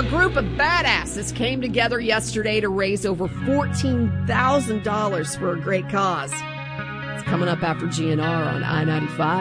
A group of badasses came together yesterday to raise over $14,000 for a great cause. It's coming up after GNR on I-95.